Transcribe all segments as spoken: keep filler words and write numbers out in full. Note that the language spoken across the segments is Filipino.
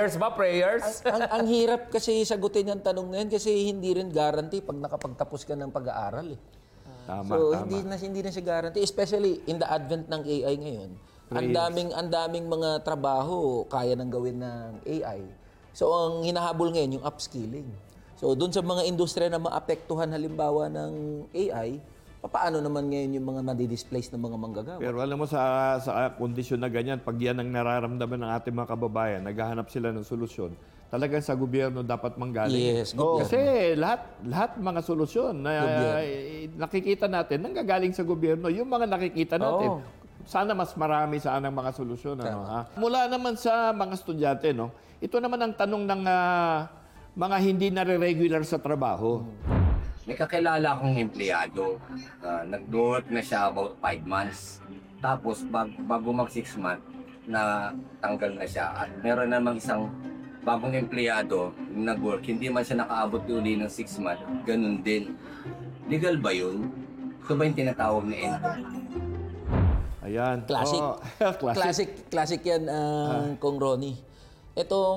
Prayers ba? Prayers? ang, ang, ang hirap kasi sagutin yung tanong na yan kasi hindi rin guarantee pag nakapagtapos ka ng pag-aaral eh. Tama, so tama. hindi na hindi na siya guarantee, especially in the advent ng A I ngayon. Ang daming ang daming mga trabaho kaya nang gawin ng A I. So ang hinahabol ngayon yung upskilling. So doon sa mga industriya na maapektuhan halimbawa ng A I, paano naman ngayon yung mga nadi-displace ng mga manggagawa? Pero alam mo, sa, sa kondisyon na ganyan, pag yan ang nararamdaman ng ating mga kababayan, naghahanap sila ng solusyon, talagang sa gobyerno dapat manggaling. Yes, Oo, gobyerno. kasi lahat, lahat mga solusyon na eh, nakikita natin, nanggagaling sa gobyerno, yung mga nakikita natin. Oo. Sana mas marami sana ang mga solusyon. Ano, ha? Mula naman sa mga estudyante, no? Ito naman ang tanong ng ah, mga hindi nare-regular sa trabaho. May kakilala akong empleyado. Uh, Nag-work na siya about five months. Tapos bag, bago mag six months, na tanggal na siya. At meron namang isang bagong empleyado nag-work. Hindi man siya nakaabot uli ng six months. Ganun din. Legal ba yun? Ito ba yung tinatawag na endo? Ayan. Classic. Oo. Classic. classic. Classic yan, ang Kong Ronnie. Itong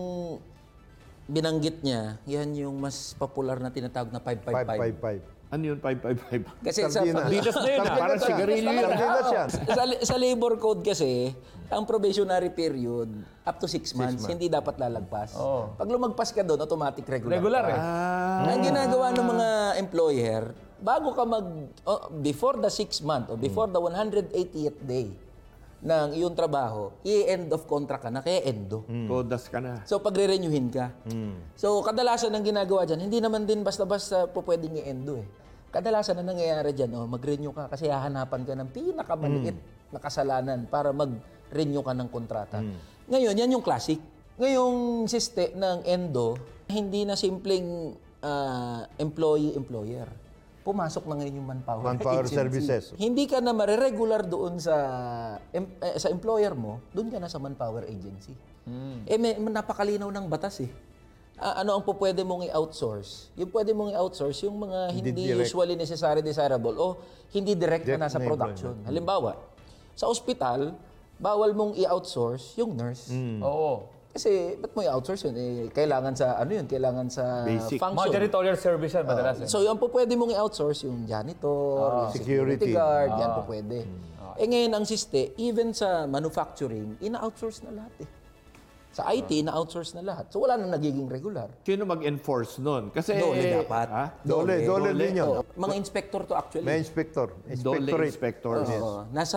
binanggit niya, yan yung mas popular na tinatawag na five five five five. five five. Ano yun? five five five. Kasi sa, Sardinas. Sardinas na yun, ah. Parang sigarilyo yun. Sardinas yan. sa, sa labor code kasi, ang probationary period, up to six months, hindi dapat lalagpas. Oo. Pag lumagpas ka doon, automatic regular. Regular eh. Ah. Ang ginagawa ng mga employer, bago ka mag, oh, before the six month o before the one hundred eightieth day ng iyong trabaho, i-end of contract ka na, kaya endo. Kodas ka na. So, pagre-renewin ka. So, kadalasan ng ginagawa dyan, hindi naman din basta-basta po pwedeng i-endo eh. Kadalasan na nangyayari dyan, oh, mag-renew ka kasi hahanapan ka ng pinakamaliit na kasalanan para mag-renew ka ng kontrata. Ngayon, yan yung classic. Ngayong siste ng endo, hindi na simpleng ah, employee-employer. Pumasok na ngayon yung manpower, Manpower agency. services. Hindi ka na mariregular doon sa em- eh, sa employer mo, doon ka na sa manpower agency. Eh, may, napakalinaw ng batas eh. Ah, ano ang po pwede mong i-outsource? Yung pwede mong i-outsource, yung mga hindi, direct. usually necessary, desirable, o hindi direct na Direct nasa na production. Halimbawa, sa ospital, bawal mong i-outsource yung nurse. Oo. Kasi, ba't mo i-outsource yun? Eh, kailangan sa, ano yun, kailangan sa Basic. Mga function. janitorial service yan, madalas eh. So, yung po pwede mong i-outsource, yung janitor, yung security, Security. guard, yan po pwede. Eh ngayon, ang siste, even sa manufacturing, ina-outsource na lahat eh. Sa I T, ina-outsource na lahat. So, wala nang nagiging regular. Sino mag-enforce nun? Kasi... Dole dapat. Ha? Dole, dole din yun. Oo, mga inspector to actually. May inspector. Dole Inspectorate. inspector. Oo. Nasa,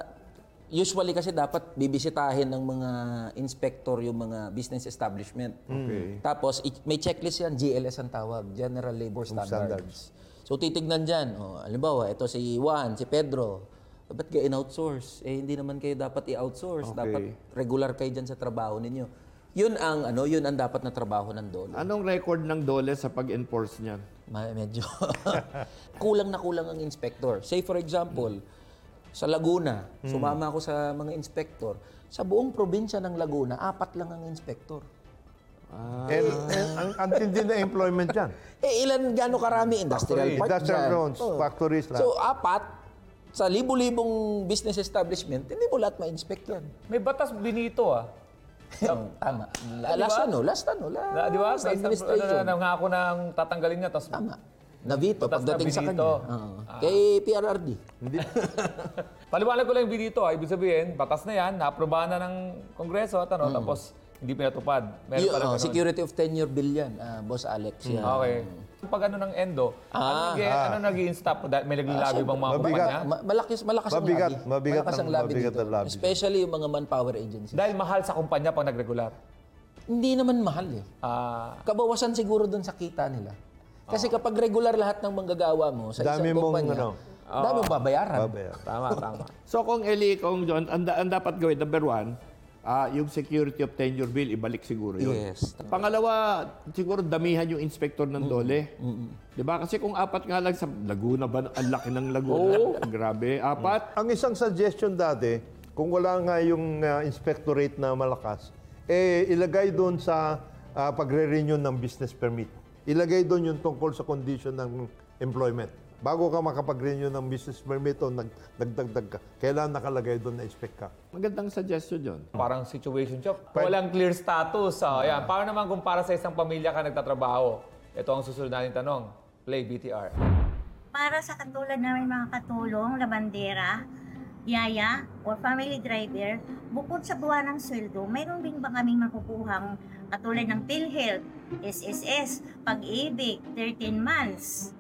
usually kasi dapat bibisitahin ng mga inspector yung mga business establishment. Okay. Tapos, i- may checklist yan, G L S ang tawag, General Labor Standards. Standards. So, titignan dyan. Oh, halimbawa, ito si Juan, si Pedro. Ba't kayo in-outsource? Eh, hindi naman kayo dapat i-outsource. Okay. Dapat regular kayo dyan sa trabaho ninyo. Yun ang, ano, yun ang dapat na trabaho ng dole. Anong record ng Dole sa pag-enforce niyan? Ma- medyo kulang na kulang ang inspector. Say for example, sa Laguna, sumama ako sa mga inspector. Sa buong probinsya ng Laguna, apat lang ang inspector. And, and ang, ang tindi na employment dyan. Eh ilan gaano karami industrial park Industrial dyan? grounds, Oo. factories lang. So apat sa libo-libong business establishment, hindi mo lahat ma-inspect yan. May batas binito ah. Tama. La- Last ano, last ano, last Na, di ba? last May administration. Ano, na, nangako nang tatanggalin niya. Tapos Tama. Navito, Batas na pagdating sa kanya. binito. Oo. Kay P R R D. paliwanag ko lang yung binito ah. Ibig sabihin, batas na yan, naaprobahan na ng Kongreso at ano, tapos hindi pinatupad. Meron Yung, pa rin oh, ganun. security of tenure bill yan, ah, Boss Alex. Yan. Okay. Pag ano ng endo, Ah, ano, nag- ano naging stop? Dahil May naglabi bang mga Mabigat. kumpanya? Ma- malakas, malakas ang Mabigat, lobby. mabigat malakas ang- ang lobby mabigat dito. ang lobby. Especially yung mga manpower agencies. Dahil mahal sa kumpanya pag nagregular. Hindi naman mahal eh. Ah, Kabawasan siguro doon sa kita nila. Kasi kapag regular lahat ng manggagawa mo sa Dami isang mong, kumpanya, ano, dami mong babayaran. Babayaran. tama, tama. So kung Eli, kung John, ang, da- ang dapat gawin, number one, ah, yung security of tenure bill, ibalik siguro yun. Yes. Pangalawa, siguro damihan yung inspector ng Dole. Di ba? Kasi kung apat nga lang sa Laguna ba, ang laki ng Laguna. Grabe. Apat. Ang isang suggestion dati, kung wala nga yung uh, inspectorate na malakas, eh ilagay doon sa uh, pagre-renew ng business permit. Ilagay doon yung tungkol sa condition ng employment. bago ka makapag-renew ng business permit o nag, nagdagdag ka, kailangan nakalagay doon na expect ka. Magandang suggestion yun. Parang situation shop. Walang clear status. Ah, ayan. Paano naman kung para sa isang pamilya ka nagtatrabaho? Ito ang susunod natin tanong. Play B T R. Para sa katulad namin mga katulong, labandera, yaya, or family driver, bukod sa buwan ng sweldo, mayroon din ba kaming makukuhang katulad ng PhilHealth, S S S, Pag-ibig, thirteen months?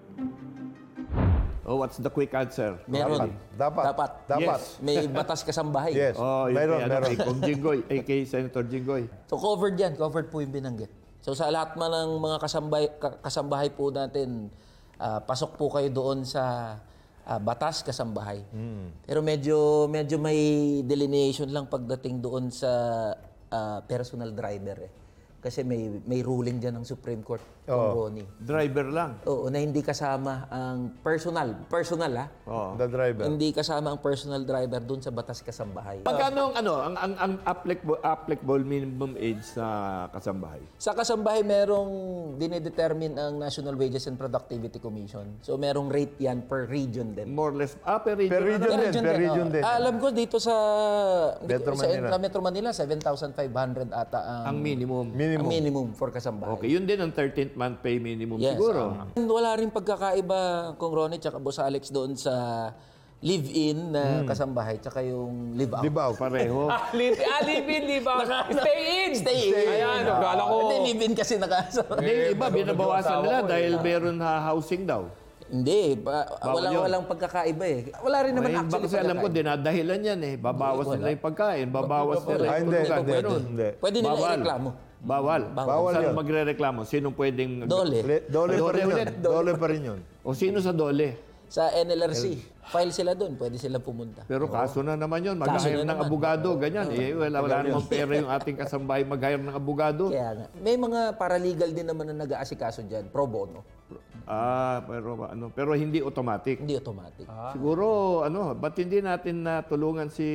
Oh, what's the quick answer? Meron. Dapat. Dapat. Dapat. Yes. May batas kasambahay. Yes. Oh, yun meron, kay, ano, meron. kay Kong Jinggoy, eh, kay Senator Jinggoy. So covered yan, covered po yung binanggit. So sa lahat man ng mga kasambahay, ka- kasambahay po natin, ah, pasok po kayo doon sa ah, batas kasambahay. Pero medyo medyo may delineation lang pagdating doon sa ah, personal driver eh. Kasi may may ruling diyan ng Supreme Court, Kong Ronnie. Driver lang. Oo, na hindi kasama ang personal, personal ah. Oh. The driver. Hindi kasama ang personal driver doon sa batas kasambahay. Magkano ang ano, ang ang, ang applicable, applicable minimum age sa kasambahay? Sa kasambahay, merong dinedetermine ang National Wages and Productivity Commission. So, merong rate yan per region din. More or less, ah, per region. Per region din, per region oh. din. Ah, alam ko dito sa Metro sa Manila. Intra Metro Manila, seven thousand five hundred ata ang, Ang minimum. ang Minimum. minimum for kasambahay. Okay, yun din ang thirteenth month pay minimum Yes. siguro. ah. Wala rin pagkakaiba, Kong Ronnie tsaka Boss Alex, doon sa live-in na kasambahay tsaka yung live-out. Di ba? Pareho. Ah, live, ah, live in, live out. Stay in! Stay in. Ayan, akala ko. Hindi, live-in kasi nakasama. Hindi, Eh, iba, malulog binabawasan yung nila asawa ko, dahil eh. meron ha, housing daw. Hindi, ba, Bawal walang, yun. walang pagkakaiba eh. Wala rin naman Ay, actually kasi alam ko, pagkakaiba. dinadahilan yan eh. Babawas Wala. nila yung pagkain, babawas nila Ah, yung hindi, pagkain. hindi, Ganun. hindi. Pwede nila Bawal. ireklamo. Bawal. Bawal Saan yun. magre-reklamo? Sinong pwedeng... Dole. Le- Dole pa rin yun. ulit. Dole pa rin yun. O sino sa dole? Sa N L R C. File sila doon. Pwede sila pumunta. Pero kaso na naman yun. Kaso Mag-hire na ng naman. abogado, ganyan. Eh, wala, wala namang pera yung ating kasambahay mag-hire ng abogado. Kaya nga. May mga paralegal din naman na nag-aasikaso dyan. Pro bono. Ah, pero ano, pero hindi automatic. Hindi automatic. Siguro, ano, ba't hindi natin na tulungan si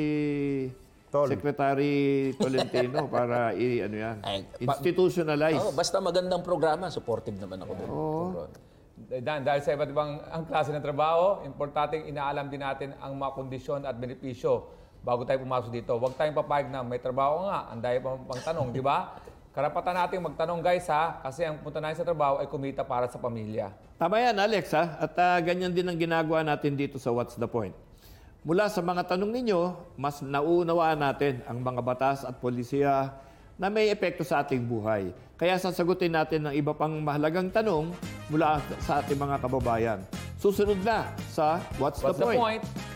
Tol. Secretary Tolentino para i ano yan, Ay, pa- institutionalize. Oh, basta magandang programa, supportive naman ako doon. Kong Ronnie. Dan, dahil sa iba't ibang ang klase ng trabaho, importante inaalam din natin ang mga kondisyon at benepisyo bago tayo pumasok dito. Huwag tayong papayag na may trabaho nga, ang dahil pang, pang tanong, di ba? Karapatan natin magtanong guys ha, kasi ang punta natin sa trabaho ay kumita para sa pamilya. Tama yan, Alex, ha? At ah, ganyan din ang ginagawa natin dito sa What's the Point. Mula sa mga tanong ninyo, mas nauunawaan natin ang mga batas at polisiya na may epekto sa ating buhay. Kaya sasagutin natin ng iba pang mahalagang tanong mula sa ating mga kababayan. Susunod na sa What's, What's the, the Point? point?